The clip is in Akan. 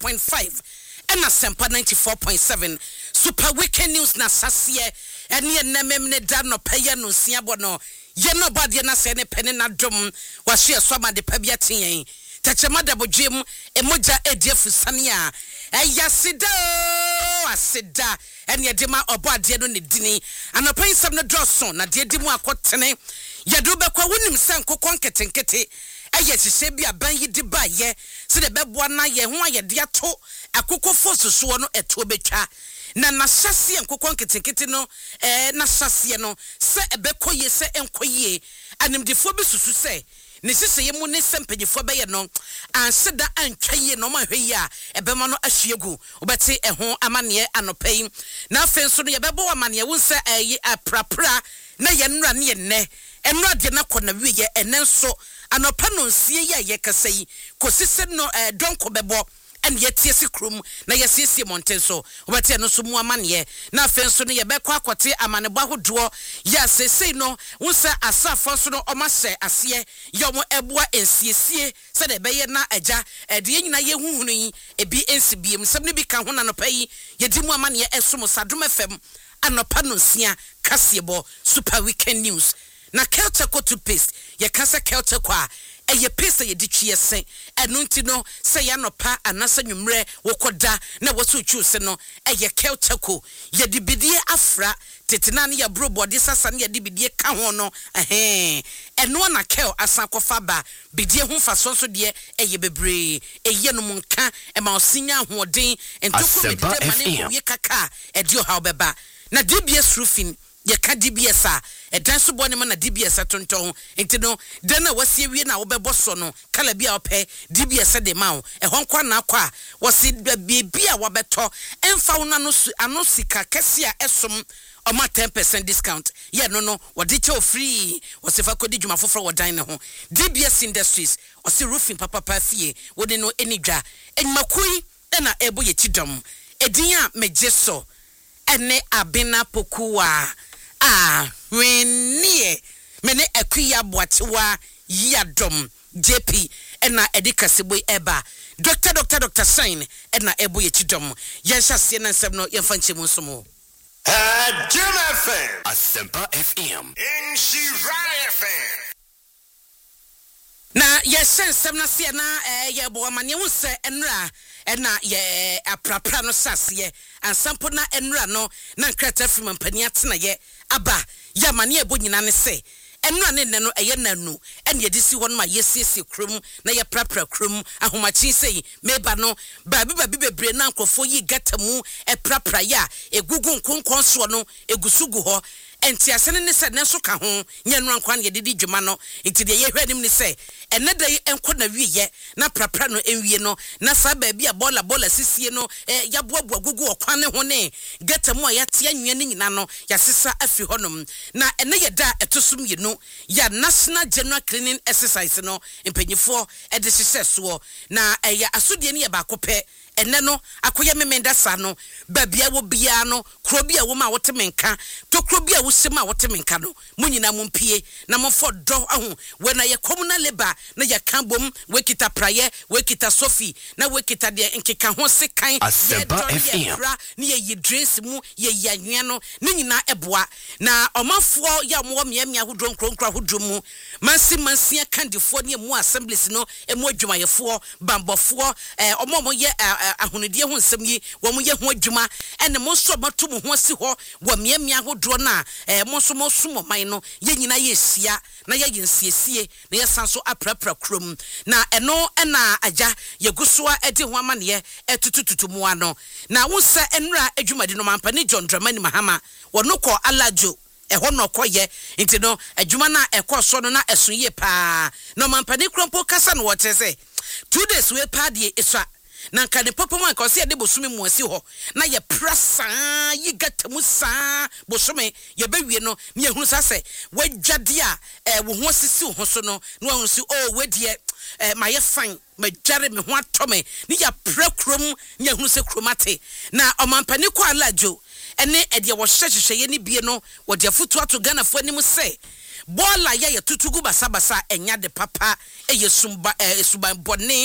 104.5 and Asempa 94.7 Super Weekend News na sasie ene nememne da no paya no siabo no ye no body na se ne pene na dom wa hwe so ma de pa bia ten tachema da bodwem emoja ediefu sane a ayasida asida ene de ma obo ade no ne dini anopan sam no droson na de di mu akotene ye do be kwa wonim se nkokon ketenkete aye hye bia ban yi de ba ye se de beboa na ye ho aye de ato akokofo soso no eto betwa na hyase nkokon ketenkete no na hyase no se ebekoye se enkoye animdefo bi susu se ne sise ye mu ne sempanyefo be ye no anseda antwaye no ma hwe ya ebema no ahwiegu obete eho amane anopai na afenso no ye bebo amane wo nse aprapra na ye nra ne ye ne enra de na kona wiye enenso anopa no nsie ye ye kasai kosise no donko bebo and yet yesi krum na yesi montenso obate no so mu amane na afenso no ye bekọ akote amanebo ahodo ya sesei no wonsa asafo so no omase ase yomo eboa ensiesie se de beye na agya de nyina ye huhunu yi ebi ensibiem sem ne bi ka ho na no pai ye di mu amane esom sadom fm anopa no nsia kasebo Super Weekend News na Kelter toothpaste ye kasa Kelter kwa eye pesa ye ditwie sen enu nti no se ya nopa anasa nwumre wokoda na woso twuse no eye Kelter ye dibidie afra tetena ne ya brobode sasa ne ya dibidie ka ho no enu na kel asakofa ba bidie ho faso so de eye bebre eye no munka e ma osinya hoden entoko medide mane ye kaka edio ha obeba na DBS roofing ye ka DBS a edan so bone ma na DBS atonton enti no de na wasie wie na wo bebo so no kala bia opɛ DBS de ma wo honkwa na akwa wasi bia wo beto emfa wo na no anosika kese a esom oma 10% discount ye no wodi che free wasifa kodi dwuma foforo wodan ne ho DBS Industries wasi roofing papa fie wodi no enidwa enmakui na ebo ye tidom edin a mejeso ene abena pokuwa wenie mene akuya boatewa yadom JP ena edikasebo eba Dr. Sign ena ebo ye chidom yenhyase na nsem no yemfa nchemu nsomo Jim FM Asempa FM in Shirai FM na yesensem na se na ye bo amane wo se enra ena ye aprapra no sase ansampo na enra no na nkrata fim ampani atena ye aba ya mane ebo nyina ne se enra ne no eye nanu ene ye disi ho no ma yesiesie krum na ye prapra krum ahomachi sei meba no babi bebre na nkofo yi gatamu prapra ya egugu nkonkon so no egusugu ho enti asene ne se ne so ka ho nyanwa nkwan ye didi dwuma no enti de ye hwanim ne se ene da enko na wiye na prapra no enwie no na sa ba bia bola sisie no ya boaboa gugu okwan ne ho ne gatamu a ya te anwea ne nyina no ya sesa afi honom na ene ye da etosum ye no ya national general cleaning exercise no empanyifo e de hyehyɛ na ya asodie ne ye ba kopɛ ene no akoye memenda sa no babia wo bia no krobia wo ma wotemenka to krobia wo sema wotemenka no munyina mumpie na mofo do ahu we na ye communal labor na ye kambom we kita praye we kita sofi na we kita de nkeka ho sekan ye bra ne ye dress mu ye yanwea no ne nyina eboa na omafo ya mo miamia hodro nkronkra hodro mu mansi akandifo ne mu assemblies no emu adwumayefo bambofo omo ye ahunudie ho nsem yi wo mo ye ho adwuma ene mo so mato mo ho asi ho wo miamia hodro na mo so mo sumo man no ye nyina ye sia na ye nsiesie na ye sanso aprapra krom na eno na agya ye gusoa edi ho amane etutututu mu ano na wo se enra adwumadi no mampani John Dramani Mahama wono ko alajo eho no koye nti no adwuma na ekoso no na esonye pa no mampani krompo kasa no wote se 2 days we pa de eswa na nka ne papa man ka se de bosumi mu asi ho na ye prasa yi gatamu sa bosumi ye bewie no ne ehunu sa se wadwade a wo ho sisi ho so no no ehunu si wedie ma ye fine ma jare me ho atome ne ya prakrom ne ehunu se kromate na omampani kwa alajo ene ede wo hyehyehye ne bie no wo de afutu ato Ghana fo anim se bola ya tutugu basabasa enya de papa eye sumba esuban bone